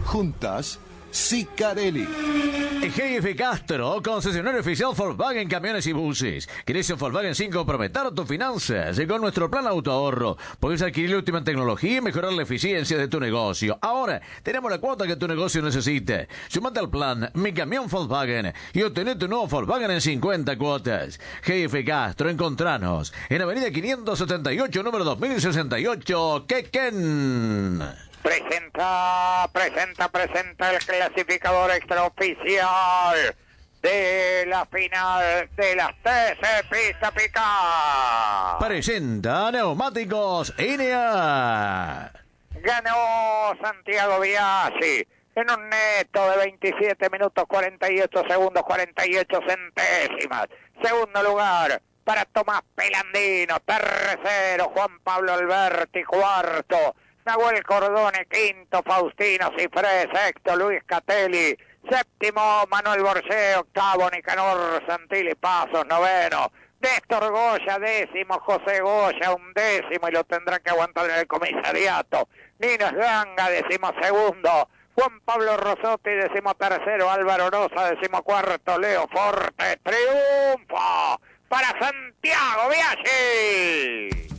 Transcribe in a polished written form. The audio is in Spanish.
Juntas, Sicarelli. GF Castro, concesionario oficial Volkswagen Camiones y Buses. ¿Querés un Volkswagen sin comprometer tus finanzas? Con nuestro plan autoahorro puedes adquirir la última tecnología y mejorar la eficiencia de tu negocio. Ahora tenemos la cuota que tu negocio necesite. Sumate al plan Mi Camión Volkswagen y obtené tu nuevo Volkswagen en 50 cuotas. GF Castro, encontranos en Avenida 578, número 2068, Quequén. Presenta el clasificador extraoficial de la final de las TC Pista Picar. Presenta Neumáticos Enea. Ganó Santiago Biasi en un neto de 27 minutos 48 segundos 48 centésimas. Segundo lugar para Tomás Pelandino. Tercero Juan Pablo Alberti. Cuarto Nahuel Cordone. Quinto Faustino Cifré. Sexto Luis Catelli. Séptimo Manuel Borgé. Octavo Nicanor Santilli Pasos. Noveno Néstor Goya. Décimo José Goya. Undécimo, y lo tendrá que aguantar en el comisariato, Nino Ganga. Décimo segundo Juan Pablo Rosotti. Décimo tercero Álvaro Rosa. Décimo cuarto Leo Forte. Triunfo para Santiago Biasi.